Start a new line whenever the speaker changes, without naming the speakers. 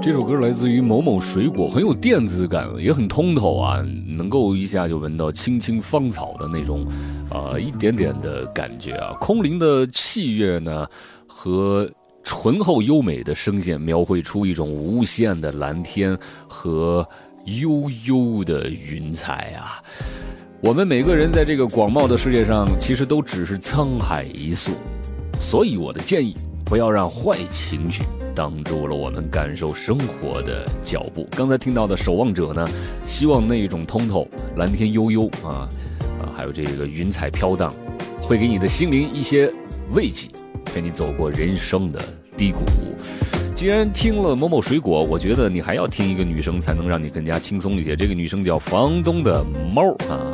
这首歌来自于某某水果，很有电子感，也很通透啊，能够一下就闻到青青芳草的那种，一点点的感觉啊。空灵的器乐呢，和醇厚优美的声线，描绘出一种无限的蓝天和悠悠的云彩啊。我们每个人在这个广袤的世界上，其实都只是沧海一粟，所以我的建议，不要让坏情绪挡住了我们感受生活的脚步。刚才听到的《守望者》呢，希望那种通透、蓝天悠悠还有这个云彩飘荡，会给你的心灵一些慰藉，陪你走过人生的低谷。既然听了某某水果，我觉得你还要听一个女生，才能让你更加轻松一些。这个女生叫房东的猫啊。